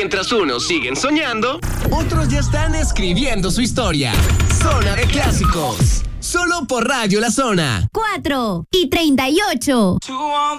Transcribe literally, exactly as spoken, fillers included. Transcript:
Mientras unos siguen soñando, otros ya están escribiendo su historia. Zona de Clásicos. Solo por Radio La Zona. cuatro y treinta y ocho.